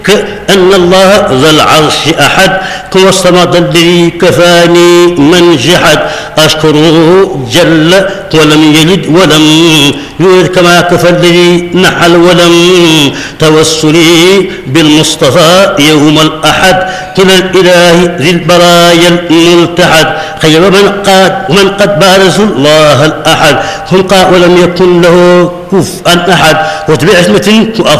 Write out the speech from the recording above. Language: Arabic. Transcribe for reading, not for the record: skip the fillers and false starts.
كأن الله ذا العرش أحد هو الصمد الذي كفاني من جحد أشكره جل ولم يلد ولم يولد كما كفى الذي نحل ولم توسلي بالمصطفى يوم الأحد كلا الإله ذي البرايا الملتحد خير من قد بارز الله الأحد خلقا ولم يكن له كفءا أحد وتبعثمة